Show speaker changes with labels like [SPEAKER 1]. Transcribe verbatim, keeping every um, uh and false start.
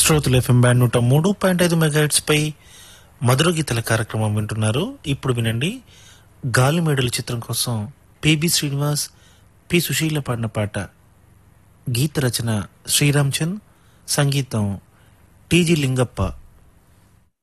[SPEAKER 1] శ్రోతలు FM band నూట మూడు పాయింట్ ఐదు మెగాహెట్స్ పై మధుర గీతల కార్యక్రమం వింటున్నారు. ఇప్పుడు వినండి, గాలిమేడల చిత్రం కోసం పిబి శ్రీనివాస్, పి సుశీల పాడిన పాట. గీత రచన శ్రీరామ్ చంద్, సంగీతం టీజీ లింగప్ప.